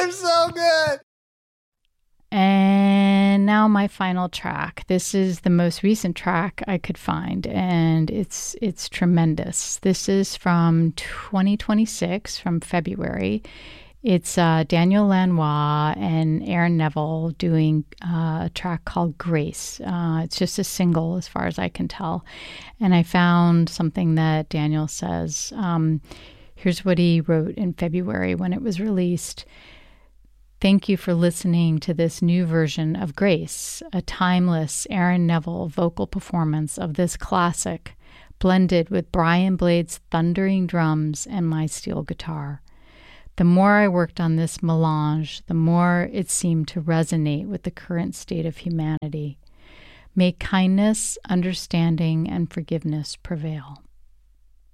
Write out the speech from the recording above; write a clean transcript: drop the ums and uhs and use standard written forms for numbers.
I'm so good. And now my final track. This is the most recent track I could find, and it's tremendous. This is from 2026, from February. It's Daniel Lanois and Aaron Neville doing a track called Grace. It's just a single as far as I can tell. And I found something that Daniel says. Here's what he wrote in February when it was released. Thank you for listening to this new version of Grace, a timeless Aaron Neville vocal performance of this classic, blended with Brian Blade's thundering drums and my steel guitar. The more I worked on this melange, the more it seemed to resonate with the current state of humanity. May kindness, understanding, and forgiveness prevail.